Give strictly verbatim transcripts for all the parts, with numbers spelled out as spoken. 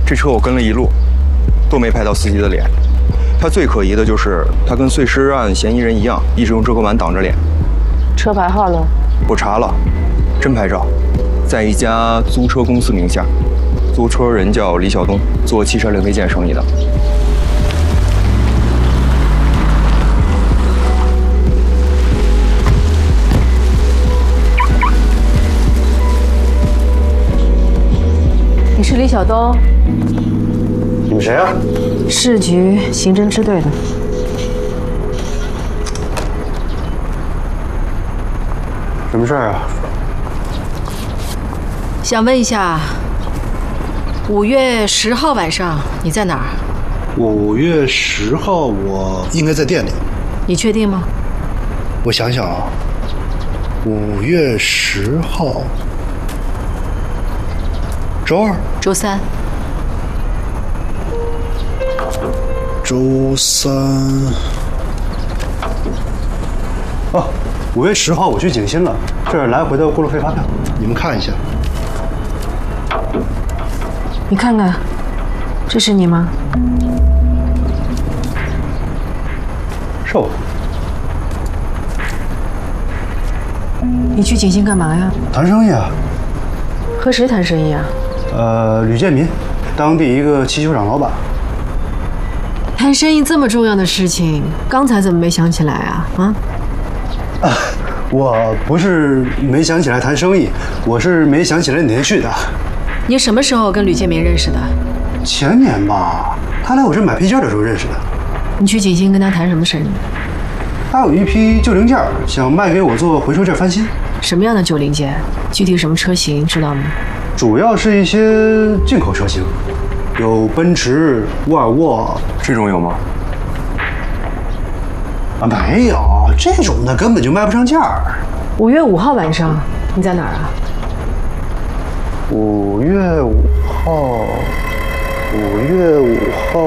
这车我跟了一路，都没拍到司机的脸。他最可疑的就是他跟碎尸案嫌疑人一样，一直用遮光板挡着脸。 车牌号呢？ 我查了，真牌照，在一家租车公司名下，租车人叫李晓东，做汽车零配件生意的。 你是李晓东？ 你们谁啊？ 市局刑侦支队的。 什么事儿啊？ 想问一下，五月十号晚上你在哪儿？ 五月十号我应该在店里。 你确定吗？ 我想想啊，五月十号，周二、 周三。 周三。哦，五月十号我去景新了，这是来回的过路费发票，你们看一下。 你看看，这是你吗？ 是我。 你去景新干嘛呀？ 谈生意啊。 和谁谈生意啊？ 呃，吕建民，当地一个汽修厂老板。 谈生意这么重要的事情，刚才怎么没想起来啊？啊？ 啊，我不是没想起来谈生意，我是没想起来哪天去的。 你什么时候跟吕建民认识的？ 前年吧，他来我这买配件的时候认识的。 你去景新跟他谈什么生意？ 他有一批旧零件，想卖给我做回收件翻新。 什么样的旧零件？具体什么车型知道吗？ 主要是一些进口车型，有奔驰、沃尔沃。 这种有吗？ 啊，没有，这种的根本就卖不上价儿。 五月五号晚上你在哪儿啊？ 五月五号，五月五号。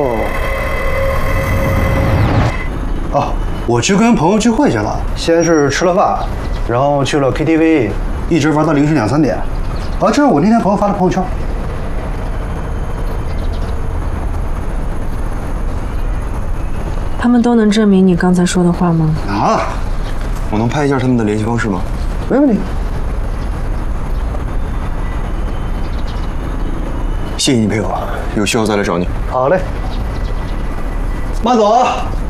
哦，我去跟朋友聚会去了，先是吃了饭，然后去了 K T V， 一直玩到凌晨两三点。啊，这是我那天朋友发的朋友圈。 他们都能证明你刚才说的话吗？ 啊， 我能拍一下他们的联系方式吗？ 没问题。 谢谢你配合，有需要再来找你。 好嘞，慢走啊。